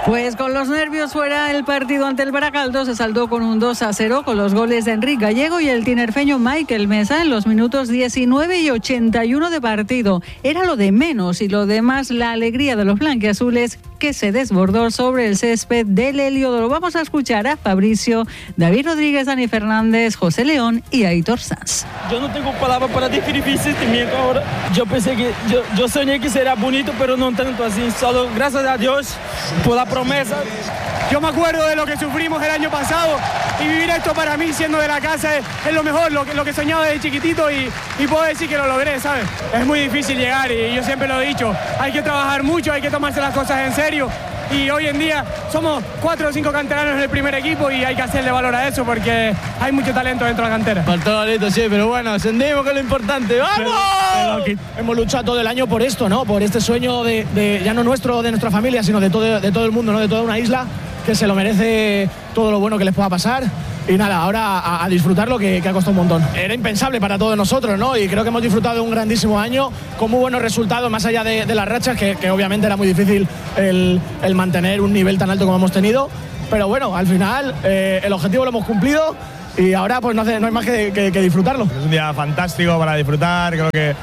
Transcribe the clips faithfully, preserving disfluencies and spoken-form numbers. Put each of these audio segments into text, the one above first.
Pues con los nervios fuera, el partido ante el Baracaldo se saldó con un dos a cero con los goles de Enrique Gallego y el tinerfeño Michael Mesa en los minutos diecinueve y ochenta y uno de partido. Era lo de menos y lo demás la alegría de los blanquiazules que se desbordó sobre el césped del Heliodoro. Vamos a escuchar a Fabricio, David Rodríguez, Dani Fernández, José León y Aitor Sanz. Yo no tengo palabras para describir mi sentimiento ahora. Yo pensé que, yo, yo soñé que sería bonito, pero no tanto así. Solo gracias a Dios por la promesa. Yo me acuerdo de lo que sufrimos el año pasado y vivir esto para mí siendo de la casa es, es lo mejor, lo que, lo que soñaba desde chiquitito y, y puedo decir que lo logré, ¿sabes? Es muy difícil llegar y yo siempre lo he dicho, hay que trabajar mucho, hay que tomarse las cosas en serio y hoy en día somos cuatro o cinco canteranos en el primer equipo y hay que hacerle valor a eso porque hay mucho talento dentro de la cantera. Faltó talento, sí, pero bueno, ascendimos, que es lo importante. ¡Vamos! Pero, pero hemos luchado todo el año por esto, ¿no? Por este sueño de, de ya no nuestro, de nuestra familia, sino de todo, de todo el mundo, ¿no? De toda una isla que se lo merece todo lo bueno que les pueda pasar. Y nada, ahora a, a disfrutarlo, que, que ha costado un montón. Era impensable para todos nosotros, ¿no? Y creo que hemos disfrutado de un grandísimo año con muy buenos resultados, más allá de, de las rachas, que, que obviamente era muy difícil el, el mantener un nivel tan alto como hemos tenido. Pero bueno, al final eh, el objetivo lo hemos cumplido y ahora pues no, hace, no hay más que, que, que disfrutarlo. Es un día fantástico para disfrutar, creo que,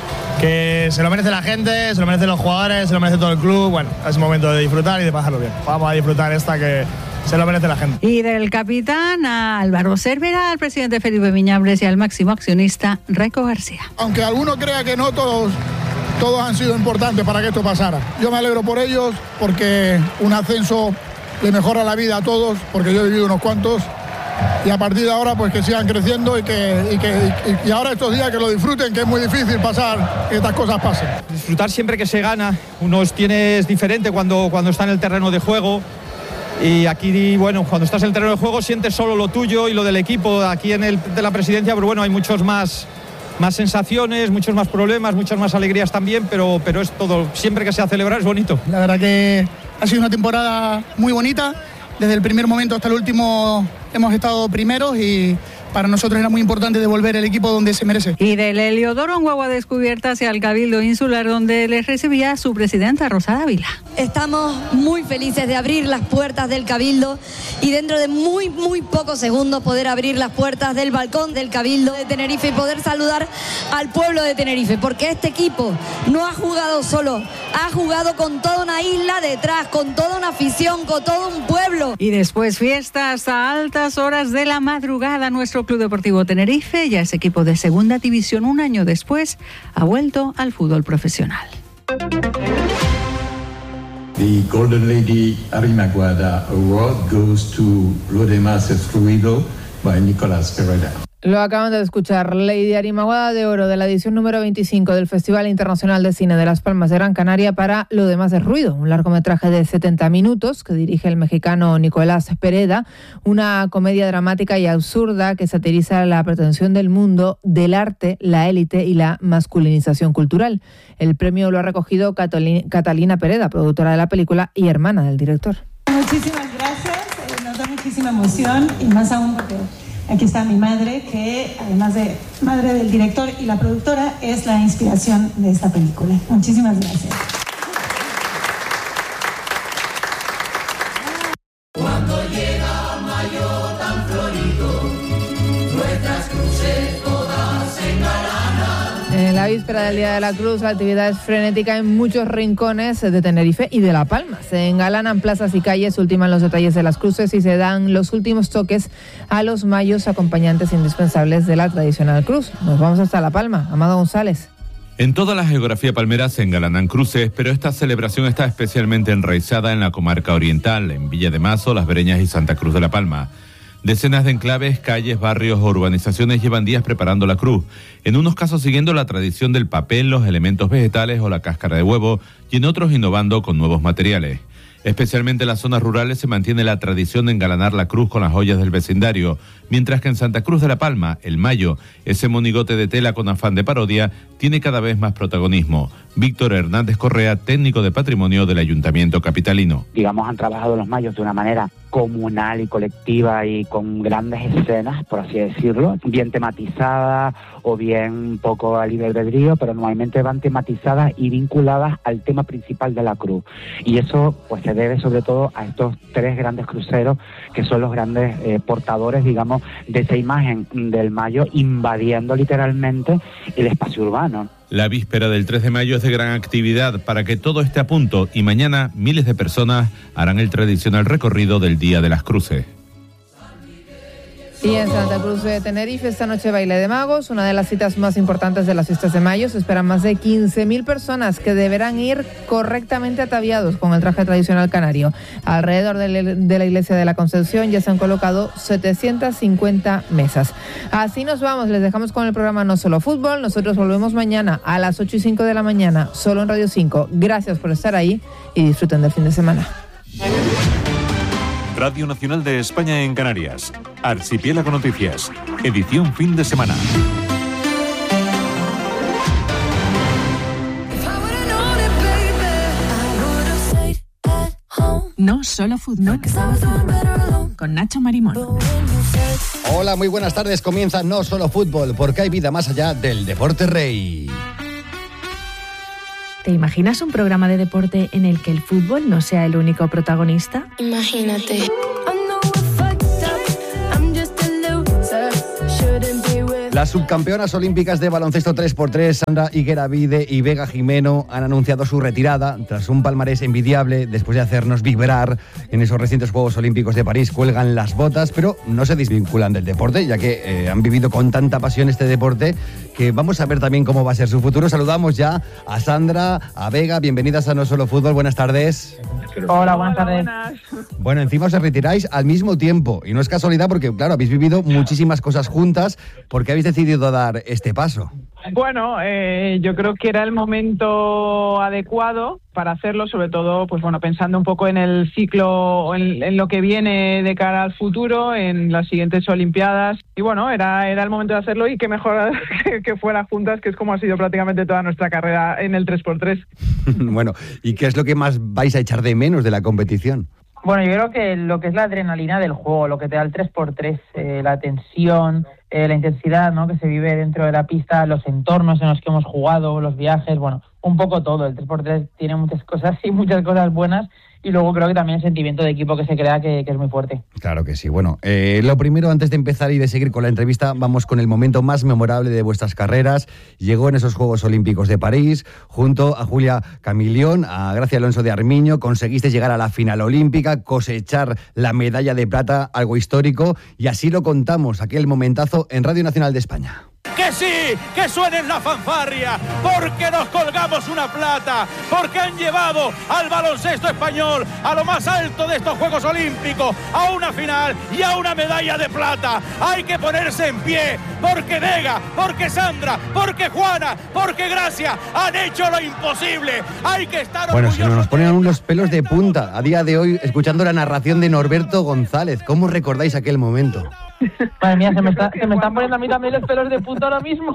que se lo merece la gente, se lo merecen los jugadores, se lo merece todo el club. Bueno, es momento de disfrutar y de pasarlo bien. Vamos a disfrutar esta que se lo merece la gente. Y del capitán a Álvaro Cervera, al presidente Felipe Viñables y al máximo accionista Raico García. Aunque alguno crea que no, todos, todos han sido importantes para que esto pasara. Yo me alegro por ellos porque un ascenso le mejora la vida a todos, porque yo he vivido unos cuantos. Y a partir de ahora pues que sigan creciendo y que, y, que, y, y ahora estos días que lo disfruten, que es muy difícil pasar, que estas cosas pasen. Disfrutar siempre que se gana, unos tienes diferente cuando, cuando está en el terreno de juego y aquí, bueno, cuando estás en el terreno de juego sientes solo lo tuyo y lo del equipo, aquí en el de la presidencia, pero bueno, hay muchos más, más sensaciones, muchos más problemas, muchas más alegrías también, pero, pero es todo, siempre que sea celebrar es bonito. La verdad que ha sido una temporada muy bonita. Desde el primer momento hasta el último hemos estado primeros y para nosotros era muy importante devolver el equipo donde se merece. Y del Heliodoro en Guagua Descubierta hacia el Cabildo Insular, donde les recibía su presidenta Rosa Dávila. Estamos muy felices de abrir las puertas del Cabildo y dentro de muy, muy pocos segundos poder abrir las puertas del balcón del Cabildo de Tenerife y poder saludar al pueblo de Tenerife, porque este equipo no ha jugado solo, ha jugado con toda una isla detrás, con toda una afición, con todo un pueblo. Y después fiestas a altas horas de la madrugada. Nuestro Club Deportivo Tenerife, ya es equipo de segunda división un año después, ha vuelto al fútbol profesional. The Golden Lady Arimaguada Award goes to Lo demás es ruido by Nicolás Pereda. Lo acaban de escuchar. Lady Arimaguada de Oro de la edición número veinticinco del Festival Internacional de Cine de Las Palmas de Gran Canaria para Lo demás es ruido, un largometraje de setenta minutos que dirige el mexicano Nicolás Pereda, una comedia dramática y absurda que satiriza la pretensión del mundo, del arte, la élite y la masculinización cultural. El premio lo ha recogido Catalina Pereda, productora de la película y hermana del director. Muchísimas gracias, nos da muchísima emoción y más aún porque aquí está mi madre, que además de madre del director y la productora, es la inspiración de esta película. Muchísimas gracias. Cuando llega mayo tan florido, nuestras cruces todas engalanan. En la víspera del Día de la Cruz, la actividad es frenética en muchos rincones de Tenerife y de La Palma. Se engalanan plazas y calles, se ultiman los detalles de las cruces y se dan los últimos toques a los mayos acompañantes indispensables de la tradicional cruz. Nos vamos hasta La Palma. Amado González. En toda la geografía palmera se engalanan cruces, pero esta celebración está especialmente enraizada en la comarca oriental, en Villa de Mazo, Las Breñas y Santa Cruz de La Palma. Decenas de enclaves, calles, barrios o urbanizaciones llevan días preparando la cruz, en unos casos siguiendo la tradición del papel, los elementos vegetales o la cáscara de huevo, y en otros innovando con nuevos materiales. Especialmente en las zonas rurales se mantiene la tradición de engalanar la cruz con las joyas del vecindario, mientras que en Santa Cruz de la Palma, el mayo, ese monigote de tela con afán de parodia, tiene cada vez más protagonismo. Víctor Hernández Correa, técnico de patrimonio del Ayuntamiento capitalino. Digamos, han trabajado los mayos de una manera comunal y colectiva y con grandes escenas, por así decirlo, bien tematizadas o bien un poco a libre albedrío, pero normalmente van tematizadas y vinculadas al tema principal de la cruz. Y eso pues se debe sobre todo a estos tres grandes cruceros que son los grandes eh, portadores, digamos, de esa imagen del Mayo invadiendo literalmente el espacio urbano. La víspera del tres de mayo es de gran actividad para que todo esté a punto y mañana miles de personas harán el tradicional recorrido del Día de las Cruces. Y en Santa Cruz de Tenerife esta noche baile de magos, una de las citas más importantes de las fiestas de mayo. Se esperan más de quince mil personas que deberán ir correctamente ataviados con el traje tradicional canario. Alrededor de la iglesia de la Concepción ya se han colocado setecientas cincuenta mesas. Así nos vamos, les dejamos con el programa No Solo Fútbol. Nosotros volvemos mañana a las ocho y cinco de la mañana, solo en Radio cinco. Gracias por estar ahí y disfruten del fin de semana. Radio Nacional de España en Canarias. Archipiélago Noticias. Edición fin de semana. No Solo Fútbol. Con Nacho Marimón. Hola, muy buenas tardes. Comienza No Solo Fútbol, porque hay vida más allá del deporte rey. ¿Te imaginas un programa de deporte en el que el fútbol no sea el único protagonista? Imagínate. Las subcampeonas olímpicas de baloncesto tres por tres, Sandra Higuera-Vide y Vega Jimeno, han anunciado su retirada tras un palmarés envidiable después de hacernos vibrar en esos recientes Juegos Olímpicos de París. Cuelgan las botas, pero no se desvinculan del deporte, ya que eh, han vivido con tanta pasión este deporte que vamos a ver también cómo va a ser su futuro. Saludamos ya a Sandra, a Vega, bienvenidas a No Solo Fútbol, buenas tardes. Hola, buenas tardes. Bueno, encima os retiráis al mismo tiempo, y no es casualidad porque, claro, habéis vivido muchísimas cosas juntas. ¿Por qué habéis decidido dar este paso? Bueno, eh, yo creo que era el momento adecuado para hacerlo, sobre todo, pues bueno, pensando un poco en el ciclo, en, en lo que viene de cara al futuro, en las siguientes Olimpiadas. Y bueno, era, era el momento de hacerlo, y qué mejor que, que fuera juntas, que es como ha sido prácticamente toda nuestra carrera en el tres por tres. Bueno, ¿y qué es lo que más vais a echar de menos de la competición? Bueno, yo creo que lo que es la adrenalina del juego, lo que te da el tres por tres, eh, la tensión, eh, la intensidad, ¿no?, que se vive dentro de la pista, los entornos en los que hemos jugado, los viajes, bueno, un poco todo. El tres por tres tiene muchas cosas y muchas cosas buenas, y luego creo que también el sentimiento de equipo que se crea que, que es muy fuerte. Claro que sí. Bueno, eh, lo primero, antes de empezar y de seguir con la entrevista, vamos con el momento más memorable de vuestras carreras. Llegó en esos Juegos Olímpicos de París, junto a Julia Camilión, a Gracia Alonso de Armiño, conseguiste llegar a la final olímpica, cosechar la medalla de plata, algo histórico, y así lo contamos, aquel momentazo en Radio Nacional de España. Que sí, que suene la fanfarria, porque nos colgamos una plata, porque han llevado al baloncesto español a lo más alto de estos Juegos Olímpicos, a una final y a una medalla de plata. Hay que ponerse en pie, porque Vega, porque Sandra, porque Juana, porque Gracia han hecho lo imposible. Hay que estar Bueno, orgullosos. si nos ponen aún los pelos de punta a día de hoy, escuchando la narración de Norberto González. ¿Cómo recordáis aquel momento? Madre mía, se me, está, se me están poniendo a mí también los pelos de punta ahora mismo.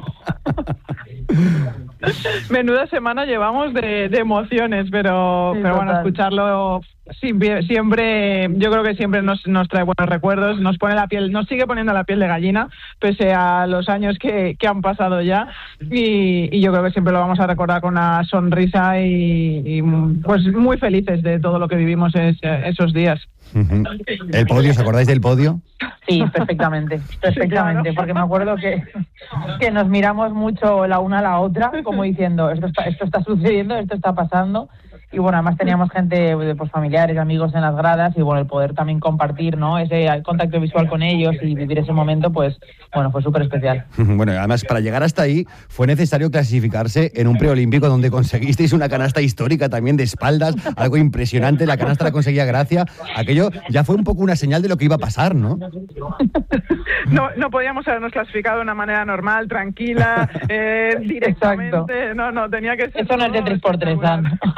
Menuda semana llevamos de, de emociones, pero, sí, pero bueno, escucharlo siempre, siempre, yo creo que siempre nos, nos trae buenos recuerdos, nos pone la piel, nos sigue poniendo la piel de gallina, pese a los años que, que han pasado ya, y, y yo creo que siempre lo vamos a recordar con una sonrisa y, y pues muy felices de todo lo que vivimos es, esos días. Uh-huh. ¿El podio? ¿Os acordáis del podio? Sí, perfectamente, perfectamente, sí, claro. Porque me acuerdo que, que nos miramos mucho la una a la otra, como diciendo, esto está, esto está sucediendo, esto está pasando. Y bueno, además teníamos gente, pues familiares, amigos en las gradas, y bueno, el poder también compartir, ¿no?, ese contacto visual con ellos y vivir ese momento, pues bueno, fue súper especial. Bueno, además para llegar hasta ahí fue necesario clasificarse en un preolímpico donde conseguisteis una canasta histórica también de espaldas, algo impresionante. La canasta la conseguía Gracia. Aquello ya fue un poco una señal de lo que iba a pasar, ¿no? No, no podíamos habernos clasificado de una manera normal, tranquila, eh, directamente. Exacto. No, no, tenía que ser... Eso no es de tres por tres, Dan.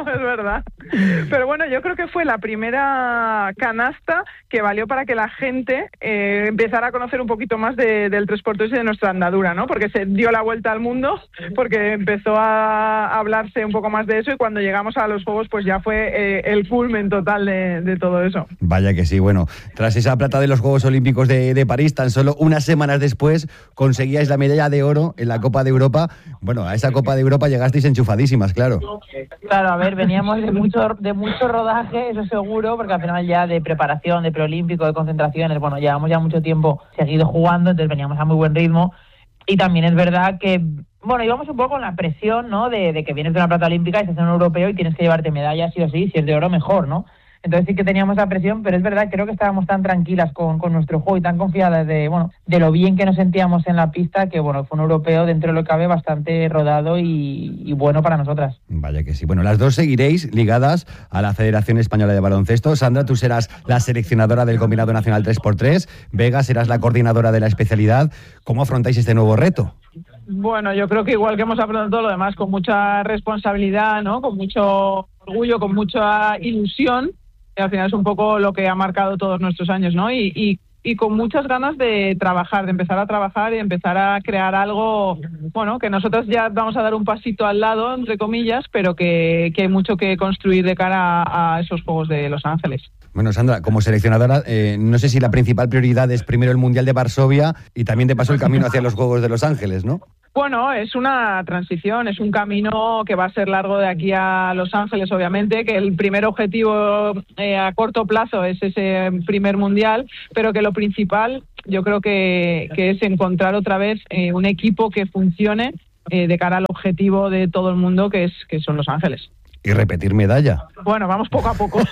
es verdad. Pero bueno, yo creo que fue la primera canasta que valió para que la gente eh, empezara a conocer un poquito más de, del tres por tres y de nuestra andadura, ¿no? Porque se dio la vuelta al mundo, porque empezó a hablarse un poco más de eso y cuando llegamos a los Juegos pues ya fue eh, el culmen total de, de todo eso. Vaya que sí, bueno, tras esa plata de los Juegos Olímpicos de, de París, tan solo unas semanas después conseguíais la medalla de oro en la Copa de Europa. Bueno, a esa Copa de Europa llegasteis enchufadísimas, claro. Claro, a ver, veníamos de mucho de mucho rodaje, eso seguro, porque al final ya de preparación, de preolímpico, de concentraciones, bueno, llevamos ya mucho tiempo seguido jugando, entonces veníamos a muy buen ritmo. Y también es verdad que, bueno, íbamos un poco con la presión, ¿no?, de, de que vienes de una plata olímpica y estás en un europeo y tienes que llevarte medallas sí o sí, si es de oro mejor, ¿no? Entonces sí que teníamos esa presión, pero es verdad, creo que estábamos tan tranquilas con, con nuestro juego y tan confiadas de, bueno, de lo bien que nos sentíamos en la pista, que bueno, fue un europeo dentro de lo que cabe bastante rodado y, y bueno para nosotras. Vaya que sí. Bueno, las dos seguiréis ligadas a la Federación Española de Baloncesto. Sandra, tú serás la seleccionadora del Combinado Nacional tres por tres. Vega, serás la coordinadora de la especialidad. ¿Cómo afrontáis este nuevo reto? Bueno, yo creo que igual que hemos aprendido todo lo demás, con mucha responsabilidad, ¿no?, con mucho orgullo, con mucha ilusión. Y al final es un poco lo que ha marcado todos nuestros años, ¿no? Y, y, y con muchas ganas de trabajar, de empezar a trabajar y empezar a crear algo, bueno, que nosotros ya vamos a dar un pasito al lado, entre comillas, pero que, que hay mucho que construir de cara a, a esos Juegos de Los Ángeles. Bueno, Sandra, como seleccionadora, eh, no sé si la principal prioridad es primero el Mundial de Varsovia y también de paso el camino hacia los Juegos de Los Ángeles, ¿no? Bueno, es una transición, es un camino que va a ser largo de aquí a Los Ángeles, obviamente, que el primer objetivo eh, a corto plazo es ese primer mundial, pero que lo principal yo creo que, que es encontrar otra vez eh, un equipo que funcione eh, de cara al objetivo de todo el mundo, que es que son Los Ángeles. Y repetir medalla. Bueno, vamos poco a poco.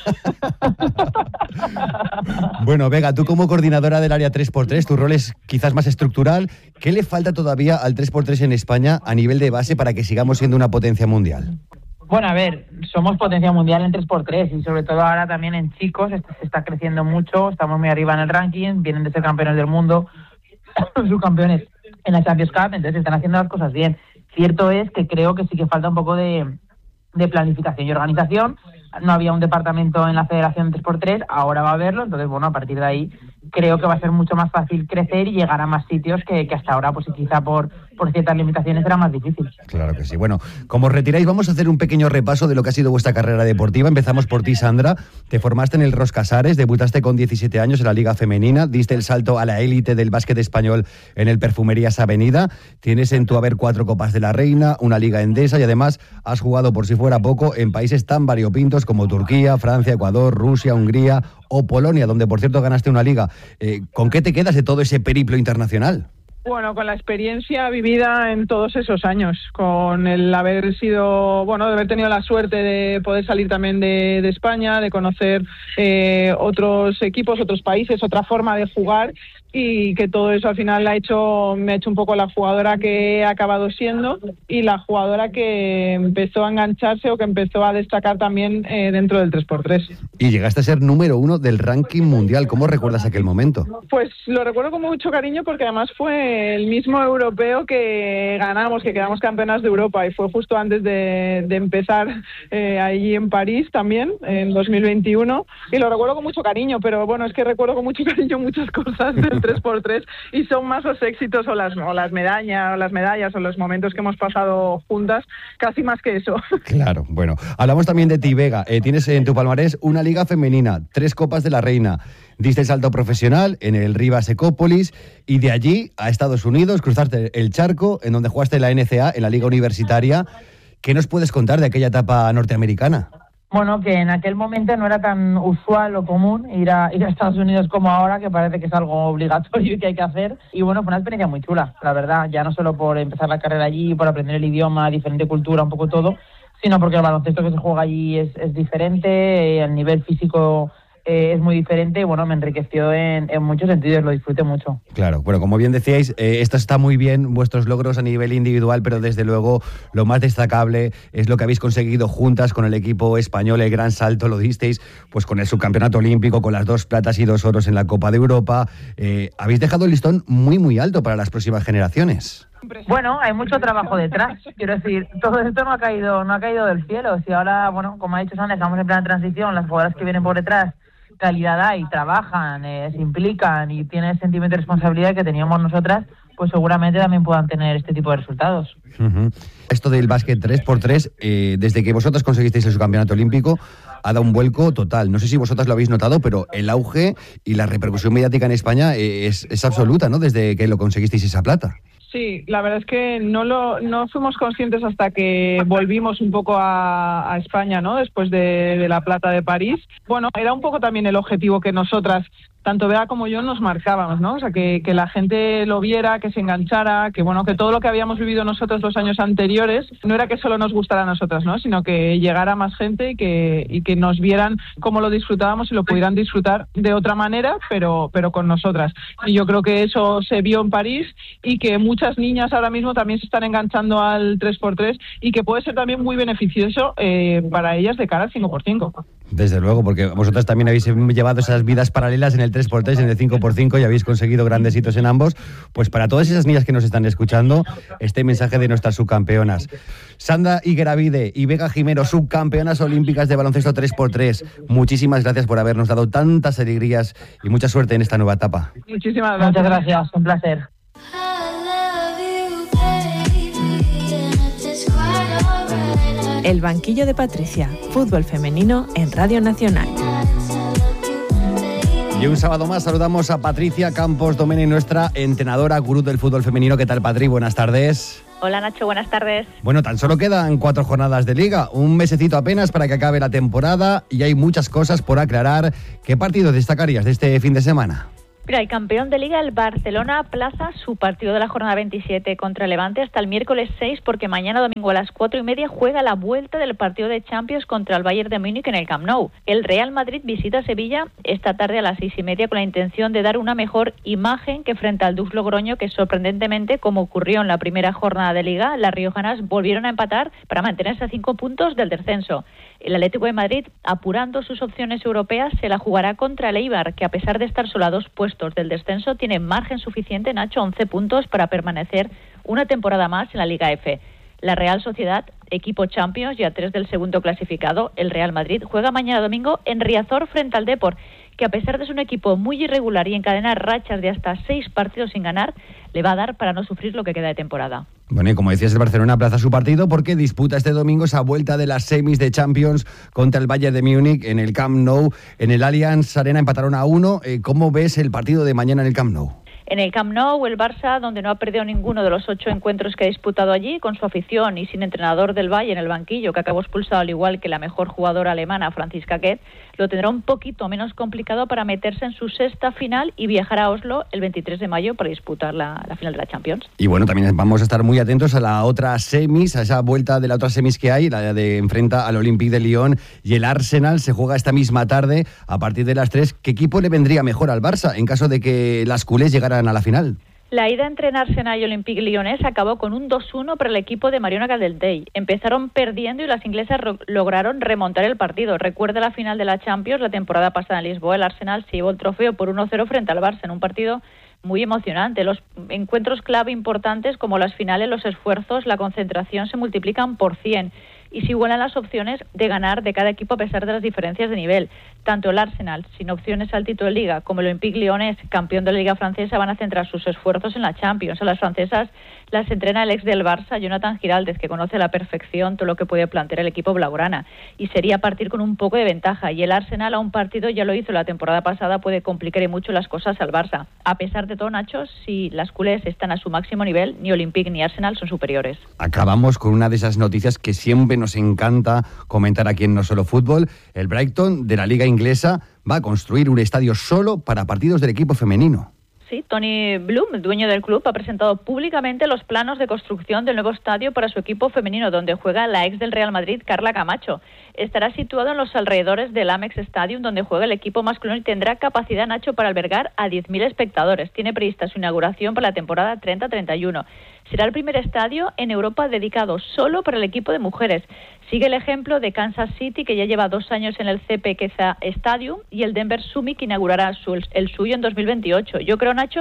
Bueno, Vega, tú como coordinadora del área tres por tres, tu rol es quizás más estructural. ¿Qué le falta todavía al tres por tres en España a nivel de base para que sigamos siendo una potencia mundial? Bueno, a ver, somos potencia mundial en tres por tres y sobre todo ahora también en chicos, esto se está creciendo mucho, estamos muy arriba en el ranking, vienen de ser campeones del mundo, subcampeones en la Champions Cup, entonces están haciendo las cosas bien. Cierto es que creo que sí que falta un poco de... de planificación y organización. No había un departamento en la Federación tres por tres, ahora va a haberlo, entonces bueno, a partir de ahí creo que va a ser mucho más fácil crecer y llegar a más sitios que, que hasta ahora, pues quizá por, por ciertas limitaciones era más difícil. Claro que sí. Bueno, como os retiráis, vamos a hacer un pequeño repaso de lo que ha sido vuestra carrera deportiva. Empezamos por ti, Sandra. Te formaste en el Ros Casares, debutaste con diecisiete años en la Liga Femenina, diste el salto a la élite del básquet español en el Perfumerías Avenida, tienes en tu haber cuatro Copas de la Reina, una Liga Endesa y además has jugado, por si fuera poco, en países tan variopintos como Turquía, Francia, Ecuador, Rusia, Hungría o Polonia, donde por cierto ganaste una liga. Eh, ¿Con qué te quedas de todo ese periplo internacional? Bueno, con la experiencia vivida en todos esos años, con el haber sido, bueno, de haber tenido la suerte de poder salir también de, de España, de conocer eh, otros equipos, otros países, otra forma de jugar, y que todo eso al final ha hecho, me ha hecho un poco la jugadora que he acabado siendo y la jugadora que empezó a engancharse o que empezó a destacar también eh, dentro del tres por tres. Y llegaste a ser número uno del ranking mundial. ¿Cómo recuerdas aquel momento? Pues lo recuerdo con mucho cariño porque además fue el mismo europeo que ganamos, que quedamos campeonas de Europa, y fue justo antes de, de empezar eh, allí en París también, en dos mil veintiuno, y lo recuerdo con mucho cariño, pero bueno, es que recuerdo con mucho cariño muchas cosas del tres por tres y son más los éxitos o las, o las medallas o las medallas o los momentos que hemos pasado juntas, casi más que eso. Claro, bueno, hablamos también de ti, Vega. Eh, tienes en tu palmarés una liga femenina, tres Copas de la Reina, diste el salto profesional en el Rivas Ecópolis y de allí a Estados Unidos cruzaste el charco, en donde jugaste la N C A, en la liga universitaria. ¿Qué nos puedes contar de aquella etapa norteamericana? Bueno, que en aquel momento no era tan usual o común ir a, ir a Estados Unidos como ahora, que parece que es algo obligatorio y que hay que hacer. Y bueno, fue una experiencia muy chula, la verdad, ya no solo por empezar la carrera allí, por aprender el idioma, diferente cultura, un poco todo, sino porque el baloncesto que se juega allí es, es diferente, el nivel físico eh, es muy diferente y bueno, me enriqueció en, en muchos sentidos, lo disfruté mucho. Claro, bueno, como bien decíais, eh, esto está muy bien, vuestros logros a nivel individual, pero desde luego lo más destacable es lo que habéis conseguido juntas con el equipo español, el gran salto lo disteis, pues con el subcampeonato olímpico, con las dos platas y dos oros en la Copa de Europa. Eh, habéis dejado el listón muy muy alto para las próximas generaciones. Bueno, hay mucho trabajo detrás. Quiero decir, todo esto no ha caído, no ha caído del cielo. Si ahora, bueno, como ha dicho Sandra, estamos en plena transición, las jugadoras que vienen por detrás calidad hay, trabajan, eh, se implican y tienen el sentimiento de responsabilidad que teníamos nosotras, pues seguramente también puedan tener este tipo de resultados. Uh-huh. Esto del básquet tres por tres, eh, desde que vosotras conseguisteis el subcampeonato olímpico, ha dado un vuelco total. No sé si vosotras lo habéis notado, pero el auge y la repercusión mediática en España eh, es, es absoluta, ¿no? Desde que lo conseguisteis esa plata. Sí, la verdad es que no lo no fuimos conscientes hasta que volvimos un poco a, a España, ¿no? Después de, de la plata de París. Bueno, era un poco también el objetivo que nosotras, tanto Bea como yo, nos marcábamos, ¿no? O sea, que, que la gente lo viera, que se enganchara, que bueno, que todo lo que habíamos vivido nosotros los años anteriores no era que solo nos gustara a nosotras, ¿no? Sino que llegara más gente y que, y que nos vieran cómo lo disfrutábamos y lo pudieran disfrutar de otra manera, pero, pero con nosotras. Y yo creo que eso se vio en París y que muchas niñas ahora mismo también se están enganchando al tres por tres y que puede ser también muy beneficioso eh, para ellas de cara al cinco por cinco. Desde luego, porque vosotras también habéis llevado esas vidas paralelas en el tres por tres, en el cinco por cinco y habéis conseguido grandes hitos en ambos. Pues para todas esas niñas que nos están escuchando, este mensaje de nuestras subcampeonas. Sandra Higueravide y Vega Jimeno, subcampeonas olímpicas de baloncesto tres por tres. Muchísimas gracias por habernos dado tantas alegrías y mucha suerte en esta nueva etapa. Muchísimas gracias. Muchas gracias, un placer. El banquillo de Patricia, fútbol femenino en Radio Nacional. Y un sábado más saludamos a Patricia Campos Domene, nuestra entrenadora gurú del fútbol femenino. ¿Qué tal, Patri? Buenas tardes. Hola, Nacho, buenas tardes. Bueno, tan solo quedan cuatro jornadas de Liga, un mesecito apenas para que acabe la temporada y hay muchas cosas por aclarar. ¿Qué partidos destacarías de este fin de semana? Mira, el campeón de Liga, el Barcelona, aplaza su partido de la jornada veintisiete contra el Levante hasta el miércoles seis, porque mañana domingo a las cuatro y media juega la vuelta del partido de Champions contra el Bayern de Múnich en el Camp Nou. El Real Madrid visita Sevilla esta tarde a las seis y media con la intención de dar una mejor imagen que frente al Dux Logroño, que sorprendentemente, como ocurrió en la primera jornada de Liga, las riojanas volvieron a empatar para mantenerse a cinco puntos del descenso. El Atlético de Madrid, apurando sus opciones europeas, se la jugará contra el Eibar, que a pesar de estar solo a dos puestos del descenso, tiene margen suficiente, Nacho, once puntos para permanecer una temporada más en la Liga F. La Real Sociedad, equipo Champions y a tres del segundo clasificado, el Real Madrid, juega mañana domingo en Riazor frente al Depor, que a pesar de ser un equipo muy irregular y encadenar rachas de hasta seis partidos sin ganar, le va a dar para no sufrir lo que queda de temporada. Bueno, y como decías, el Barcelona aplaza su partido porque disputa este domingo esa vuelta de las semis de Champions contra el Bayern de Múnich en el Camp Nou. En el Allianz Arena empataron a uno. ¿Cómo ves el partido de mañana en el Camp Nou? En el Camp Nou, el Barça, donde no ha perdido ninguno de los ocho encuentros que ha disputado allí, con su afición y sin entrenador del Bayern en el banquillo, que acabó expulsado al igual que la mejor jugadora alemana, Franziska Kett, lo tendrá un poquito menos complicado para meterse en su sexta final y viajar a Oslo el veintitrés de mayo para disputar la, la final de la Champions. Y bueno, también vamos a estar muy atentos a la otra semis, a esa vuelta de la otra semis que hay, la de enfrenta al Olympique de Lyon y el Arsenal. Se juega esta misma tarde a partir de las tres. ¿Qué equipo le vendría mejor al Barça en caso de que las culés llegaran a la final? La ida entre Arsenal y Olympique Lyonnais acabó con un dos uno para el equipo de Mariona Caldentey. Empezaron perdiendo y las inglesas ro- lograron remontar el partido. Recuerda la final de la Champions la temporada pasada en Lisboa. El Arsenal se llevó el trofeo por uno cero frente al Barça en un partido muy emocionante. Los encuentros clave importantes como las finales, los esfuerzos, la concentración se multiplican por cien. Y se igualan las opciones de ganar de cada equipo a pesar de las diferencias de nivel. Tanto el Arsenal, sin opciones al título de Liga, como el Olympique Lyonnais, campeón de la Liga francesa, van a centrar sus esfuerzos en la Champions. A las francesas las entrena el ex del Barça, Jonathan Giraldez, que conoce a la perfección todo lo que puede plantear el equipo blaugrana. Y sería partir con un poco de ventaja. Y el Arsenal a un partido, ya lo hizo la temporada pasada, puede complicar y mucho las cosas al Barça. A pesar de todo, Nacho, si las culés están a su máximo nivel, ni Olympique ni Arsenal son superiores. Acabamos con una de esas noticias que siempre nos encanta comentar aquí en No Solo Fútbol. El Brighton de la Liga Inglesa va a construir un estadio solo para partidos del equipo femenino. Sí, Tony Bloom, dueño del club, ha presentado públicamente los planos de construcción del nuevo estadio para su equipo femenino, donde juega la ex del Real Madrid, Carla Camacho. Estará situado en los alrededores del Amex Stadium, donde juega el equipo masculino y tendrá capacidad, Nacho, para albergar a diez mil espectadores. Tiene prevista su inauguración para la temporada treinta treinta y uno. Será el primer estadio en Europa dedicado solo para el equipo de mujeres. Sigue el ejemplo de Kansas City, que ya lleva dos años en el C P Queza Stadium, y el Denver Summit, que inaugurará su, el suyo en dos mil veintiocho. Yo creo, Nacho,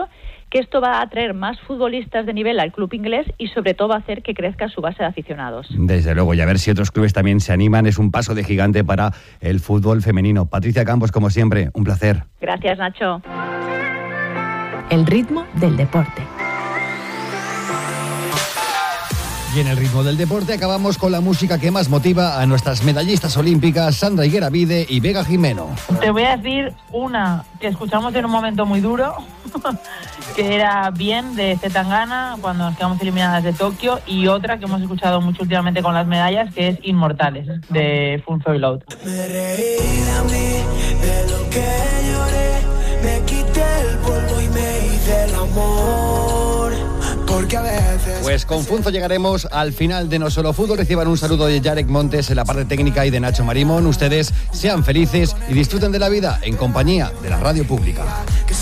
que esto va a atraer más futbolistas de nivel al club inglés y sobre todo va a hacer que crezca su base de aficionados. Desde luego, y a ver si otros clubes también se animan, es un paso de gigante para el fútbol femenino. Patricia Campos, como siempre, un placer. Gracias, Nacho. El ritmo del deporte. Y en el ritmo del deporte acabamos con la música que más motiva a nuestras medallistas olímpicas Sandra Higueravide y Vega Jimeno. Te voy a decir una que escuchamos en un momento muy duro, que era Bien, de Zetangana, cuando nos quedamos eliminadas de Tokio, y otra que hemos escuchado mucho últimamente con las medallas, que es Inmortales, de Full Fairy Load. Me reí de mí, de lo que lloré, me quité el polvo y me hice el amor, porque a veces... Pues con Funzo llegaremos al final de No Solo Fútbol. Reciban un saludo de Jarek Montes en la parte técnica y de Nacho Marimón. Ustedes sean felices y disfruten de la vida en compañía de la radio pública.